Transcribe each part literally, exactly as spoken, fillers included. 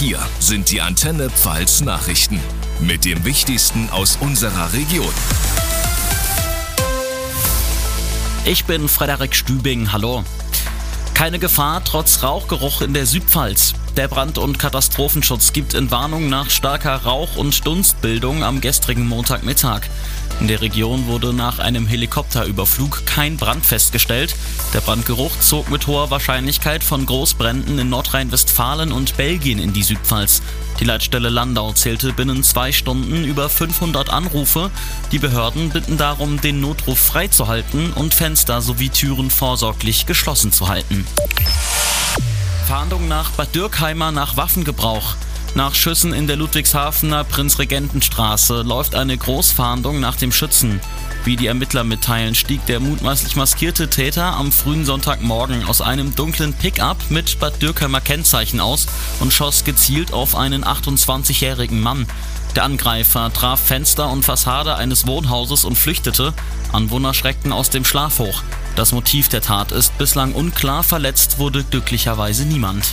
Hier sind die Antenne Pfalz Nachrichten mit dem Wichtigsten aus unserer Region. Ich bin Frederik Stübing, hallo. Keine Gefahr trotz Rauchgeruch in der Südpfalz. Der Brand- und Katastrophenschutz gibt Entwarnung nach starker Rauch- und Dunstbildung am gestrigen Montagmittag. In der Region wurde nach einem Helikopterüberflug kein Brand festgestellt. Der Brandgeruch zog mit hoher Wahrscheinlichkeit von Großbränden in Nordrhein-Westfalen und Belgien in die Südpfalz. Die Leitstelle Landau zählte binnen zwei Stunden über fünfhundert Anrufe. Die Behörden bitten darum, den Notruf freizuhalten und Fenster sowie Türen vorsorglich geschlossen zu halten. Fahndung nach Bad Dürkheimer nach Waffengebrauch. Nach Schüssen in der Ludwigshafener Prinz-Regenten-Straße läuft eine Großfahndung nach dem Schützen. Wie die Ermittler mitteilen, stieg der mutmaßlich maskierte Täter am frühen Sonntagmorgen aus einem dunklen Pickup mit Bad Dürkheimer Kennzeichen aus und schoss gezielt auf einen achtundzwanzigjährigen Mann. Der Angreifer traf Fenster und Fassade eines Wohnhauses und flüchtete. Anwohner schreckten aus dem Schlaf hoch. Das Motiv der Tat ist bislang unklar, verletzt wurde glücklicherweise niemand.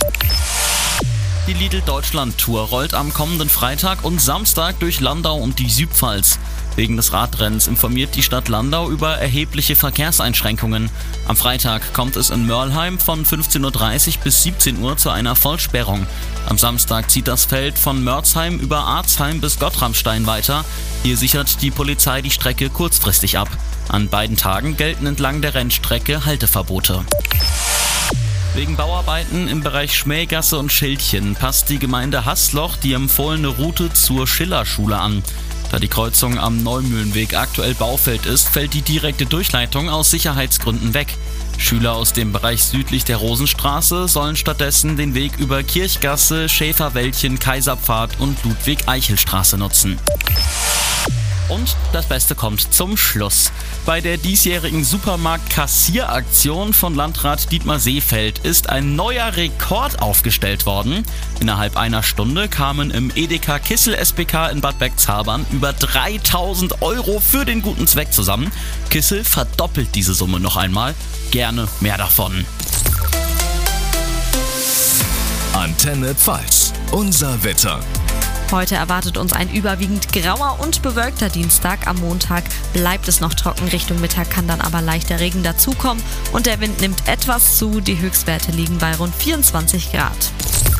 Die Lidl-Deutschland-Tour rollt am kommenden Freitag und Samstag durch Landau und die Südpfalz. Wegen des Radrennens informiert die Stadt Landau über erhebliche Verkehrseinschränkungen. Am Freitag kommt es in Mörlheim von fünfzehn Uhr dreißig bis siebzehn Uhr zu einer Vollsperrung. Am Samstag zieht das Feld von Mörzheim über Arzheim bis Gottramstein weiter. Hier sichert die Polizei die Strecke kurzfristig ab. An beiden Tagen gelten entlang der Rennstrecke Halteverbote. Wegen Bauarbeiten im Bereich Schmähgasse und Schildchen passt die Gemeinde Haßloch die empfohlene Route zur Schillerschule an. Da die Kreuzung am Neumühlenweg aktuell Baufeld ist, fällt die direkte Durchleitung aus Sicherheitsgründen weg. Schüler aus dem Bereich südlich der Rosenstraße sollen stattdessen den Weg über Kirchgasse, Schäferwäldchen, Kaiserpfad und Ludwig-Eichel-Straße nutzen. Und das Beste kommt zum Schluss. Bei der diesjährigen Supermarkt-Kassieraktion von Landrat Dietmar Seefeld ist ein neuer Rekord aufgestellt worden. Innerhalb einer Stunde kamen im Edeka Kissel S P K in Bad Bergzabern über dreitausend Euro für den guten Zweck zusammen. Kissel verdoppelt diese Summe noch einmal. Gerne mehr davon. Antenne Pfalz, unser Wetter. Heute erwartet uns ein überwiegend grauer und bewölkter Dienstag. Am Montag bleibt es noch trocken, Richtung Mittag kann dann aber leichter Regen dazukommen und der Wind nimmt etwas zu. Die Höchstwerte liegen bei rund vierundzwanzig Grad.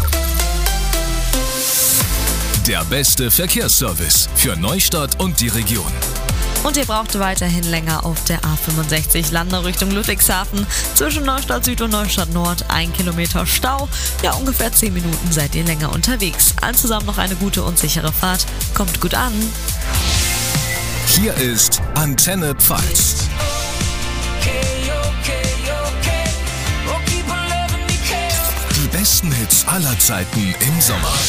Der beste Verkehrsservice für Neustadt und die Region. Und ihr braucht weiterhin länger auf der A fünfundsechzig Landau Richtung Ludwigshafen. Zwischen Neustadt Süd und Neustadt Nord ein Kilometer Stau. Ja, ungefähr zehn Minuten seid ihr länger unterwegs. Allen zusammen noch eine gute und sichere Fahrt. Kommt gut an. Hier ist Antenne Pfalz. Die besten Hits aller Zeiten im Sommer.